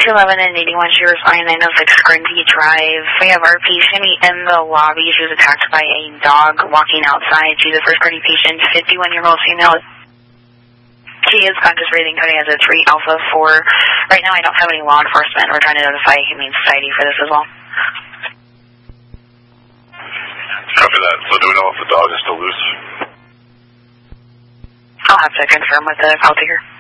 211 and 81, she was fine. 906 Grundy Drive. We have our patient in the lobby. She was attacked by a dog walking outside. She's a first-party patient, 51-year-old female. She is conscious breathing, coding as a 3 Alpha 4. Right now I don't have any law enforcement. We're trying to notify Humane Society for this as well. Copy that. So do we know if the dog is still loose? I'll have to confirm with the call taker.